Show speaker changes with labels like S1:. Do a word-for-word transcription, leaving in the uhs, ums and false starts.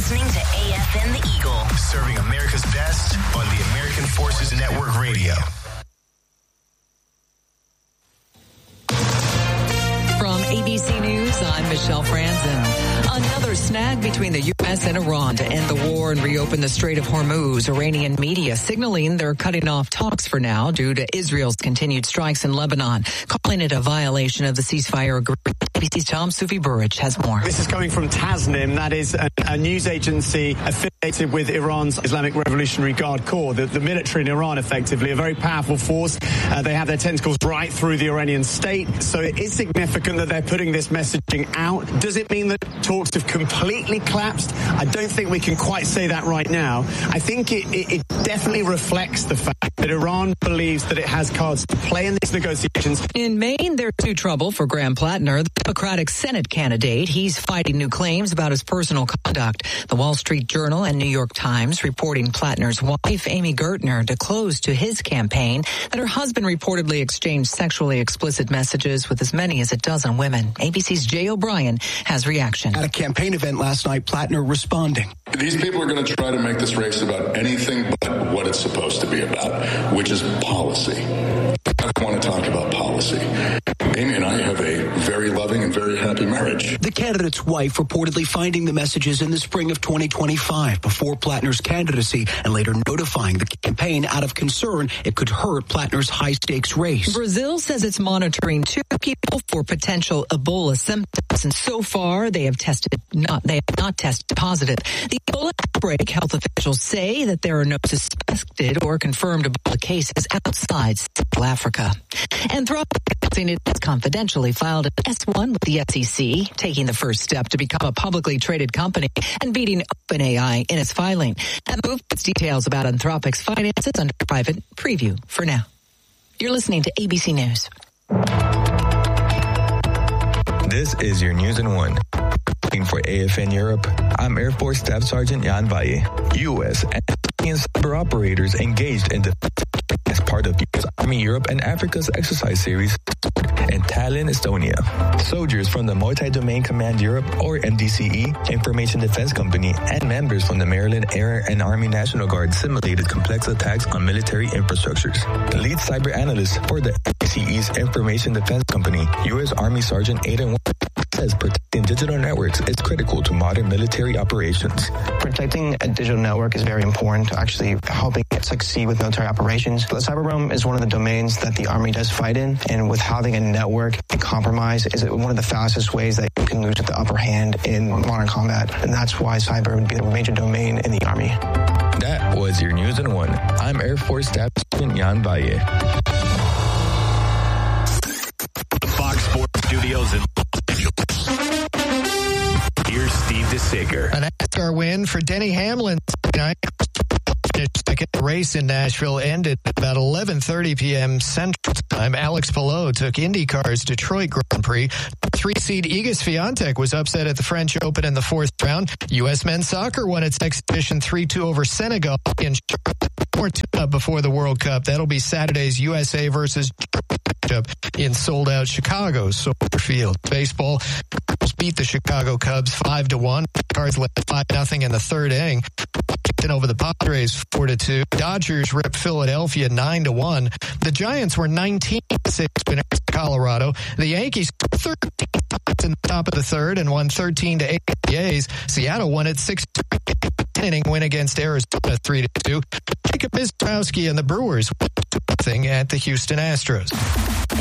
S1: listening to A F N The Eagle.
S2: Serving America's best on the American Forces Network Radio.
S3: From A B C News, I'm Michelle Franzen. Another snag between the U S and Iran to end the war and reopen the Strait of Hormuz. Iranian media signaling they're cutting off talks for now due to Israel's continued strikes in Lebanon, calling it a violation of the ceasefire agreement. A B C's Tom Sufi Burrich has more.
S4: This is coming from Tasnim, that is a, a news agency affiliated with Iran's Islamic Revolutionary Guard Corps, the, the military in Iran, effectively, a very powerful force. Uh, they have their tentacles right through the Iranian state, so it is significant that they're putting this messaging out. Does it mean that talks have completely collapsed? I don't think we can quite say that right now. I think it, it, it definitely reflects the fact that Iran believes that it has cards to play in these negotiations.
S3: In Maine, there's new trouble for Graham Plattner, the Democratic Senate candidate. He's fighting new claims about his personal conduct. The Wall Street Journal and New York Times reporting Plattner's wife, Amy Gertner, disclosed to his campaign that her husband reportedly exchanged sexually explicit messages with as many as a dozen women. A B C's Jay O'Brien has reaction.
S5: At a campaign event last night, Plattner responding.
S6: These people are going to try to make this race about anything but what it's supposed to be about, which is policy. I want to talk about policy. Amy and I have a very loving and very happy marriage.
S5: The candidate's wife reportedly finding the messages in the spring of twenty twenty-five before Plattner's candidacy and later notifying the campaign out of concern it could hurt Plattner's high-stakes race.
S3: Brazil says it's monitoring two people for potential Ebola symptoms, and so far they have tested not they have not tested positive. The Ebola outbreak, health officials say that there are no suspected or confirmed Ebola cases outside Central Africa. Anthropic it has confidentially filed an S one with the S E C, taking the first step to become a publicly traded company and beating OpenAI in its filing. That move puts details about Anthropic's finances under private preview for now. You're listening to A B C News.
S7: This is your News in One. For A F N Europe, I'm Air Force Staff Sergeant Jan Valle. U S and European cyber operators engaged in the as part of U S Army Europe and Africa's exercise series in Tallinn, Estonia. Soldiers from the Multi-Domain Command Europe, or M D C E, Information Defense Company, and members from the Maryland Air and Army National Guard simulated complex attacks on military infrastructures. The lead cyber analyst for the M D C E's Information Defense Company, U S Army Sergeant Aidan Warren, says protecting digital networks is critical to modern military operations.
S8: Protecting a digital network is very important to actually helping it succeed with military operations. The cyber realm is one of the domains that the Army does fight in, and with having a network compromise is one of the fastest ways that you can lose the upper hand in modern combat, and that's why cyber would be a major domain in the Army.
S7: That was your News in One. I'm Air Force Staff Sergeant Jan Valle.
S2: The Fox Sports Studios in here's Steve DeSager.
S9: An NASCAR win for Denny Hamlin tonight. Second race in Nashville ended at about eleven thirty p.m. Central Time. Alex Palou took IndyCar's Detroit Grand Prix. Three-seed Igor Swiatek was upset at the French Open in the fourth round. U S men's soccer won its exhibition three two over Senegal in more tune-up before the World Cup. That'll be Saturday's U S A versus in sold-out Chicago's Soldier Field. Baseball, Cardinals beat the Chicago Cubs five to one. Cards led five nothing in the third inning. Washington over the Padres four to two. Dodgers ripped Philadelphia nine to one. The Giants were nineteen to six winners in Colorado. The Yankees thirteen in the top of the third and won thirteen to eight the A's. Seattle won its six inning win against Arizona three to two. Jacob Mizrowski and the Brewers won two nothing at the Houston Astros.